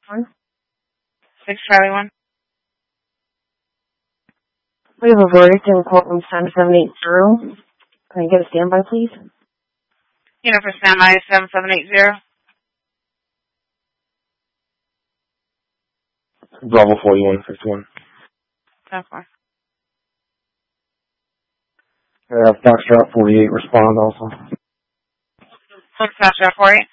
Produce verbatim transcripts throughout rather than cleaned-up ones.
One. Six Charlie One. We have a verdict in courtroom seven seven eight zero. Can I get a standby, please? You know, for standby seven seven eight zero. Bravo forty-one fifty-one. ten four. I have Foxtrot forty-eight respond also. Six Foxtrot forty-eight.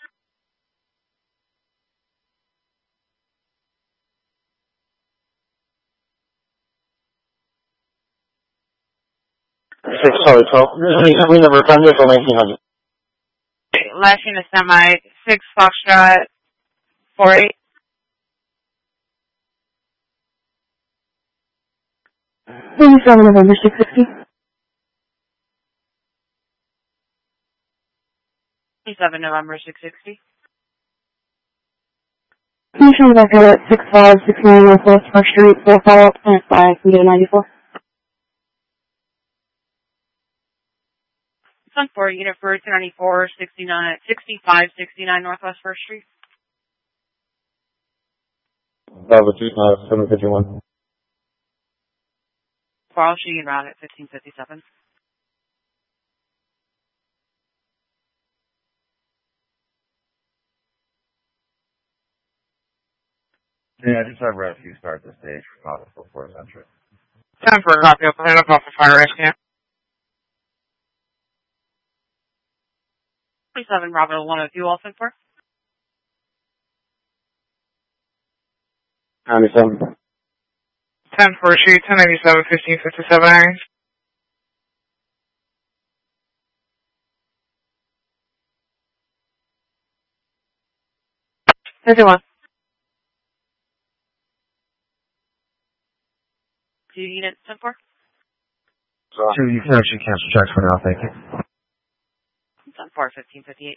Six, sorry, twelve. We never found this on nineteen hundred. Last unit standby six Foxtrot forty-eight. eighty-seven November six sixty. eighty-seven November six sixty. Can you show me back out at six five six nine Northwest First Street for follow-up and five can get a ninety-four? ten four, unit for two ninety-four sixty-nine, sixty-five sixty-nine Northwest First Street. Bravo two, uh, seven fifty-one. Carl, she and route at fifteen fifty-seven. Yeah, I just have rescue start the stage for Cottle for Central. ten four, copy up ahead of off the fire rescue. twenty-seven Bravo one oh two, all ten four. ninety-seven. ten four, shoot, ten ninety-seven, fifteen fifty-seven irons. fifty-one. Two units, ten four. Two, you can actually cancel checks for now, thank you. ten four, fifteen fifty-eight.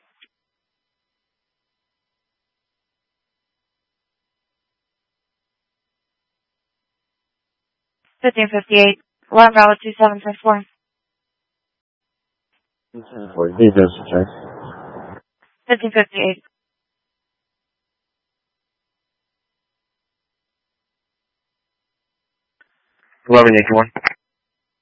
fifteen fifty-eight. One valid two seven five four. He does the checks. fifteen fifty-eight. eleven eighty-one.